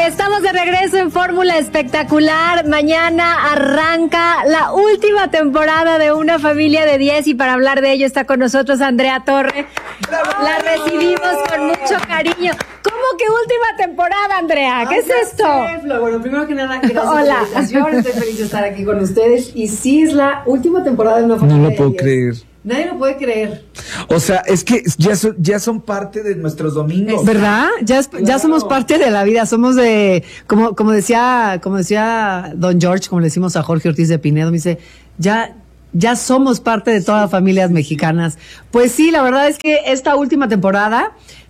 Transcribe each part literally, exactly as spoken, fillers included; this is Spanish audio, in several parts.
Estamos de regreso en Fórmula Espectacular. Mañana arranca la última temporada de Una Familia de diez y para hablar de ello está con nosotros Andrea Torre. ¡Bravo! La recibimos con mucho cariño. ¿Cómo que última temporada, Andrea? ¿Qué Ay, es esto? Sé, bueno, primero que nada, gracias Hola. por la invitación. Estoy feliz de estar aquí con ustedes. Y sí, es la última temporada de Una Familia No de lo puedo diez. creer. Nadie lo puede creer. O sea, es que ya son, ya son parte de nuestros domingos. ¿Verdad? Ya, es, claro. ya somos parte de la vida, somos de, como, como decía, como decía Don George, como le decimos a Jorge Ortiz de Pinedo, me dice, ya, ya somos parte de todas las familias mexicanas. Pues sí, la verdad es que esta última temporada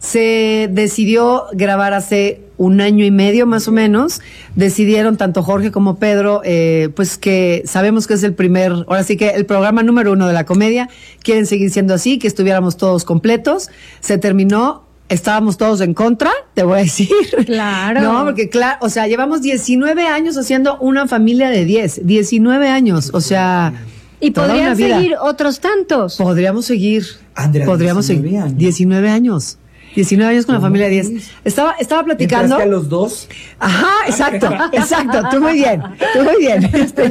se decidió grabar hace un año y medio más o menos. Decidieron tanto Jorge como Pedro, eh, pues que sabemos que es el primer, ahora sí que el programa número uno de la comedia. Quieren seguir siendo así, que estuviéramos todos completos. Se terminó. Estábamos todos en contra, te voy a decir. Claro. No, porque claro, o sea, llevamos diecinueve años haciendo Una Familia de diez. diecinueve años, o sea. Y podrían seguir otros tantos. Podríamos seguir. Andrea, Podríamos seguir. años. diecinueve años. diecinueve años con la familia de diez. Estaba, estaba platicando. ¿Entraste a los dos? Ajá, exacto, exacto. Tú muy bien, tú muy bien. Este,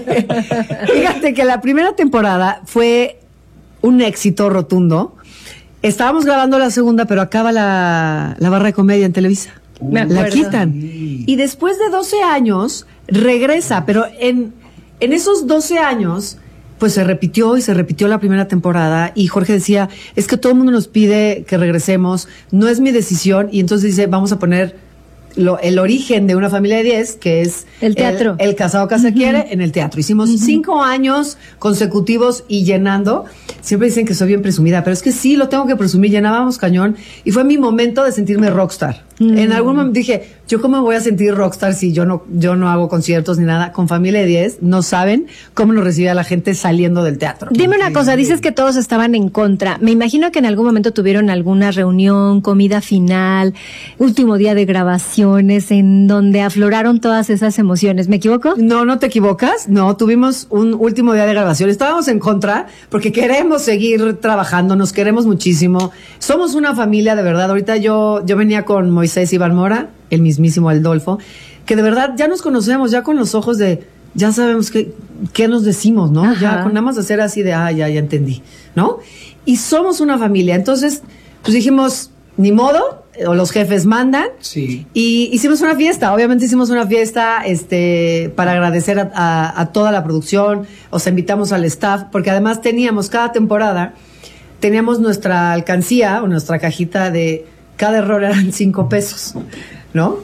fíjate que la primera temporada fue un éxito rotundo. Estábamos grabando la segunda, pero acaba la, la barra de comedia en Televisa. Uh, Me la acuerdo. quitan. Y después de doce años, regresa, pero en, en esos doce años, pues se repitió y se repitió la primera temporada y Jorge decía, es que todo el mundo nos pide que regresemos, no es mi decisión, y entonces dice, vamos a poner lo, el origen de Una Familia de diez, que es el teatro. El, el casado que se uh-huh. quiere en el teatro. Hicimos uh-huh. cinco años consecutivos y llenando. Siempre dicen que soy bien presumida, pero es que sí, lo tengo que presumir, llenábamos cañón y fue mi momento de sentirme rockstar. Mm. En algún momento dije, ¿yo cómo me voy a sentir rockstar si yo no, yo no hago conciertos ni nada? Con Familia de diez no saben cómo nos recibía la gente saliendo del teatro. Dime una cosa, dices que todos estaban en contra. Me imagino que en algún momento tuvieron alguna reunión, comida final, último día de grabaciones, en donde afloraron todas esas emociones. ¿Me equivoco? No, no te equivocas. No, tuvimos un último día de grabación. Estábamos en contra porque queremos seguir trabajando, nos queremos muchísimo. Somos una familia de verdad. Ahorita yo, yo venía con Moisés Iván Mora, el mismísimo Aldolfo, que de verdad ya nos conocemos, ya con los ojos de, ya sabemos qué, qué nos decimos, ¿no? Ajá. Ya con nada más hacer así de, ah, ya, ya entendí, ¿no? Y somos una familia. Entonces, pues dijimos, ni modo, o los jefes mandan. Sí. Y hicimos una fiesta, obviamente hicimos una fiesta este para agradecer a, a, a toda la producción, o sea, invitamos al staff, porque además teníamos cada temporada, teníamos nuestra alcancía o nuestra cajita de, cada error eran cinco pesos, ¿no?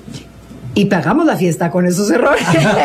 Y pagamos la fiesta con esos errores.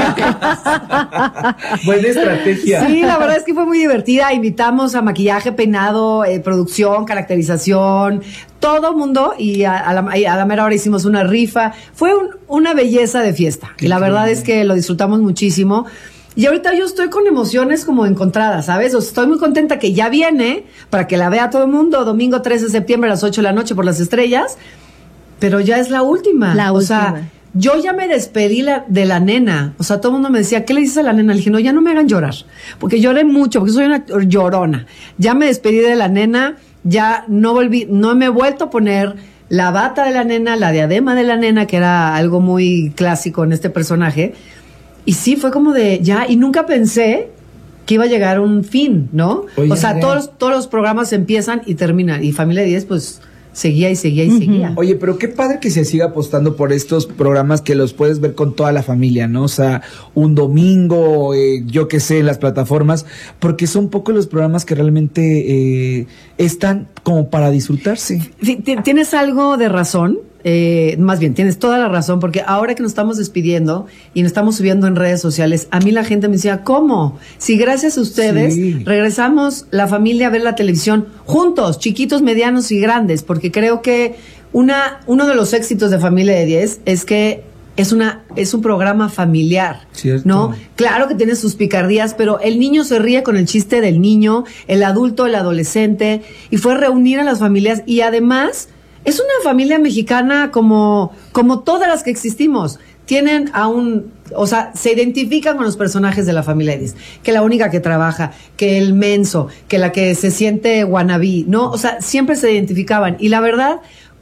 Buena estrategia. Sí, la verdad es que fue muy divertida. Invitamos a maquillaje, peinado, eh, producción, caracterización, todo mundo. Y a, a, la, a la mera hora hicimos una rifa. Fue un, una belleza de fiesta. Qué y la verdad es que lo disfrutamos muchísimo. Y ahorita yo estoy con emociones como encontradas, ¿sabes? O sea, estoy muy contenta que ya viene para que la vea todo el mundo. Domingo trece de septiembre a las ocho de la noche por Las Estrellas. Pero ya es la última. La o última. sea, yo ya me despedí la, de la nena. O sea, todo el mundo me decía, ¿qué le dices a la nena? Le dije, no, ya no me hagan llorar. Porque lloré mucho, porque soy una llorona. Ya me despedí de la nena, ya no volví, no me he vuelto a poner la bata de la nena, la diadema de la nena, que era algo muy clásico en este personaje. Y sí, fue como de, ya, y nunca pensé que iba a llegar un fin, ¿no? Oye, o sea, Andrea, todos, todos los programas empiezan y terminan. Y Familia de diez, pues, seguía y seguía y uh-huh. seguía. Oye, pero qué padre que se siga apostando por estos programas que los puedes ver con toda la familia, ¿no? O sea, un domingo, eh, yo qué sé, en las plataformas, porque son pocos los programas que realmente eh, están como para disfrutarse. Sí, tienes algo de razón. Eh, más bien, tienes toda la razón, porque ahora que nos estamos despidiendo y nos estamos subiendo en redes sociales, a mí la gente me decía, ¿cómo? Si gracias a ustedes sí. regresamos la familia a ver la televisión juntos, chiquitos, medianos y grandes, porque creo que una uno de los éxitos de Familia de diez es que es una es un programa familiar, ¿cierto? ¿No? Claro que tiene sus picardías, pero el niño se ríe con el chiste del niño, el adulto, el adolescente, y fue reunir a las familias y además es una familia mexicana como, como todas las que existimos. Tienen a un, o sea, se identifican con los personajes de la Familia de diez. Que la única que trabaja, que el menso, que la que se siente wannabe, ¿no? O sea, siempre se identificaban. Y la verdad,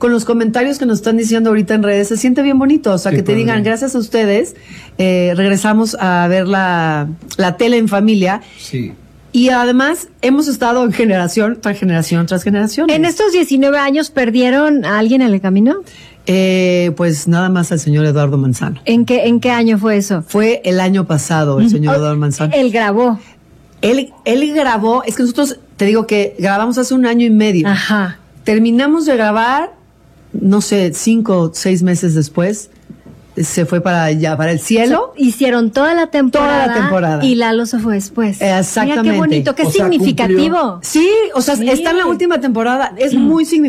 con los comentarios que nos están diciendo ahorita en redes, se siente bien bonito. O sea, Qué que te padre. digan, gracias a ustedes, eh, regresamos a ver la, la tele en familia. Sí. Y además, hemos estado en generación tras generación tras generación. En estos diecinueve años, ¿perdieron a alguien en el camino? Eh, pues nada más al señor Eduardo Manzano. ¿En qué, en qué año fue eso? Fue el año pasado, el señor Eduardo Manzano. Él grabó. Él, él grabó, es que nosotros, te digo que grabamos hace un año y medio. Ajá. Terminamos de grabar, no sé, cinco o seis meses después, se fue para allá, para el cielo. Hicieron toda la temporada. Toda la temporada. Y Lalo se fue después. Exactamente. Mira qué bonito, qué O sea, significativo. cumplió. Sí, o sea, Sí. está en la última temporada, es muy significativo.